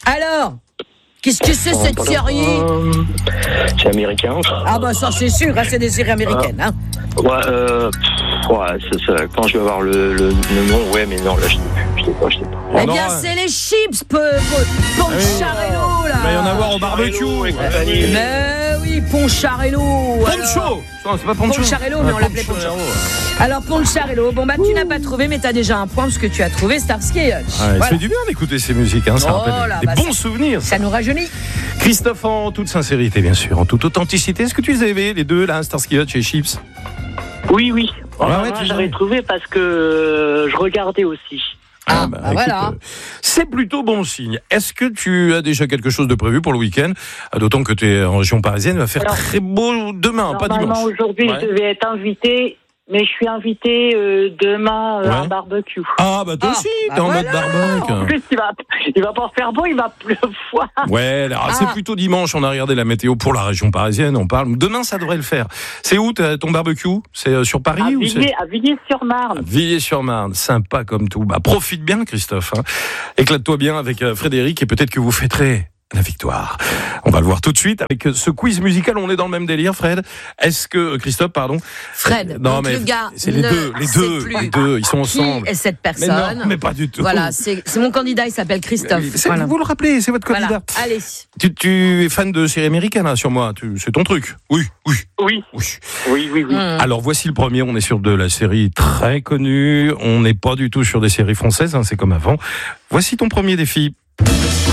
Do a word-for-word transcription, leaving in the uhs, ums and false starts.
Alors, qu'est-ce que c'est cette série? C'est américain. Ah bah ça c'est sûr, hein, c'est des séries américaines. Hein. Ouais, euh, pff, ouais c'est ça. Quand je vais avoir le, le, le nom, ouais, mais non, là, je sais plus. Je sais pas, je sais pas. Eh On bien, aura- c'est les chips, pe- pe- Poncharello, là. Il va y en avoir au barbecue. et compagnie. Mais oui, Poncharello. Poncho. Non, c'est pas Poncho. Poncharello, mais on Ah, l'appelait Poncho. Alors, Poncharello, bon bah, tu n'as pas trouvé, mais t'as déjà un point parce que tu as trouvé Starsky et Hutch. Ouais, ça Voilà. fait du bien d'écouter ces musiques, hein, ça Oh rappelle là, des bah, bons ça- souvenirs. Ça nous rajeunit. Christophe, en toute sincérité, bien sûr, en toute authenticité, est-ce que tu les avais, les deux, là, Starsky Hutch et Chips? Oui, oui. Ouais, Enfin, ouais, moi, tu j'avais l'avais. trouvé parce que euh, je regardais aussi. Ah, bah, voilà. euh, c'est plutôt bon signe. Est-ce que tu as déjà quelque chose de prévu pour le week-end? Ah, d'autant que tu es en région parisienne, il va faire Alors, très beau demain, pas Normalement, dimanche. aujourd'hui, Ouais. je devais être invitée, mais je suis invitée euh, demain euh, à Ouais. un barbecue. Ah, bah toi Ah, aussi, bah t'es en voilà. mode barbecue. En plus, il va, il va pas faire beau, il va pleuvoir. Ouais, là, Ah. c'est plutôt dimanche, on a regardé la météo pour la région parisienne, on parle. Demain, ça devrait le faire. C'est où t'as ton barbecue? C'est euh, sur Paris À ou c'est Villiers- à Villiers-sur-Marne. Villiers-sur-Marne, sympa comme tout. Bah, profite bien, Christophe. Hein. Éclate-toi bien avec euh, Frédéric et peut-être que vous fêterez la victoire. On va le voir tout de suite avec ce quiz musical. On est dans le même délire, Fred. Est-ce que Christophe, pardon? Fred, Non, donc mais le gars c'est les ne deux, les sait deux, plus les deux. Ils sont qui ensemble. est cette Mais personne. non, mais pas du tout. Voilà, c'est c'est mon candidat, il s'appelle Christophe. C'est- Voilà. Vous le rappelez, c'est votre candidat. Voilà. Allez. Tu, tu es fan de séries américaines, hein, sur moi. Tu- C'est ton truc. Oui, oui, Oui, oui. oui, oui, oui. Mmh. Alors voici le premier, on est sur de la série très connue, on n'est pas du tout sur des séries françaises, hein, c'est comme avant. Voici ton premier défi.